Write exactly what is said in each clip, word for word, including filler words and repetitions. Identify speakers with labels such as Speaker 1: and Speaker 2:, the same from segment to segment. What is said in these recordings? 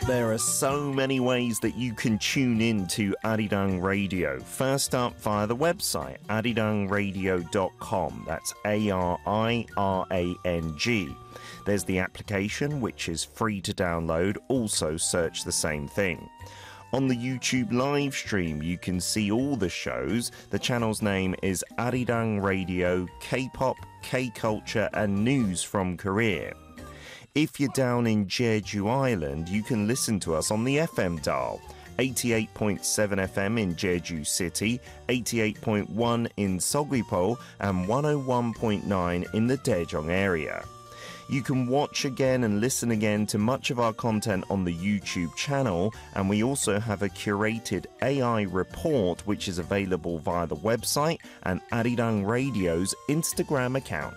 Speaker 1: There are so many ways that you can tune in to Arirang Radio. First up, via the website, arirang radio dot com. That's A R I R A N G. There's the application, which is free to download. Also search the same thing. On the YouTube live stream, you can see all the shows. The channel's name is Arirang Radio, K-pop, K-culture and news from Korea. If you're down in Jeju Island, you can listen to us on the F M dial. eighty-eight point seven F M in Jeju City, eighty-eight point one in Seogwipo, and one oh one point nine in the Daejeong area. You can watch again and listen again to much of our content on the YouTube channel, and we also have a curated A I report which is available via the website and Arirang Radio's Instagram account.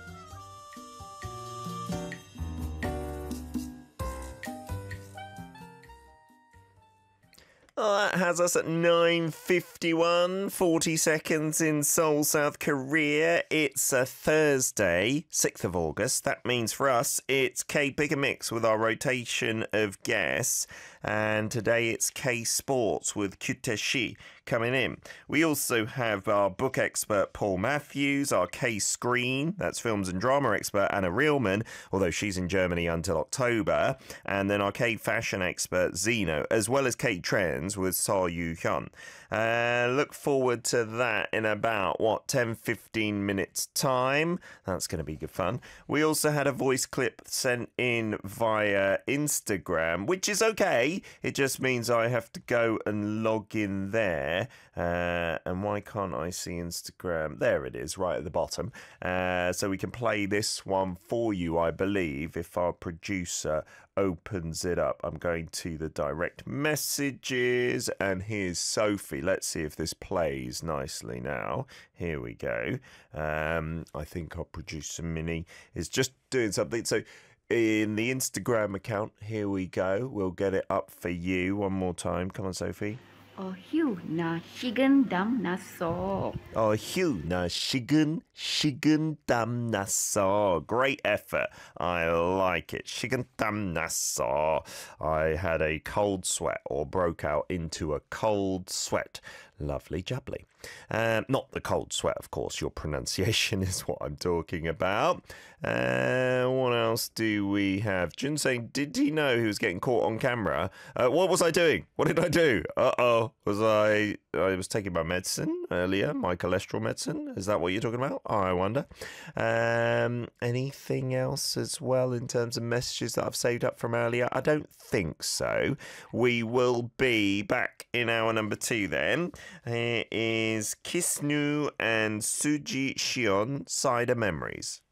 Speaker 1: Oh, that has us at nine fifty-one, forty seconds in Seoul, South Korea. It's a Thursday, sixth of August. That means for us, it's K-Pick and Mix with our rotation of guests. And today it's K-Sports with Kyuteshi coming in. We also have our book expert, Paul Matthews, our K-Screen, that's films and drama expert, Anna Reelman, although she's in Germany until October. And then our K-Fashion expert, Zeno, as well as K-Trends with So Yu-hyun. Uh, look forward to that in about, what, ten fifteen minutes time. That's going to be good fun. We also had a voice clip sent in via Instagram, which is okay. It just means I have to go and log in there. Uh, and why can't I see Instagram? There it is, right at the bottom. Uh, so we can play this one for you, I believe, if our producer opens it up. I'm going to the direct messages, and here's Sophie. Let's see if this plays nicely now. Here we go. Um, I think our producer Minnie is just doing something. So in the Instagram account, here we go. We'll get it up for you one more time. Come on, Sophie.
Speaker 2: 어, 휴, 나 식은땀 났어.
Speaker 1: 어, 휴, 나 식은, 식은땀 났어. Great effort. I like it. 식은땀 났어. I had a cold sweat or broke out into a cold sweat. Lovely jubbly. Um, not the cold sweat, of course. Your pronunciation is what I'm talking about. Uh, what else do we have? Jun saying, did he know he was getting caught on camera? Uh, what was I doing? What did I do? Uh-oh. Was I... I was taking my medicine earlier, my cholesterol medicine. Is that what you're talking about? I wonder. Um, anything else as well in terms of messages that I've saved up from earlier? I don't think so. We will be back in hour number two then. Here is Kisnu and Suji Shion, Cider Memories.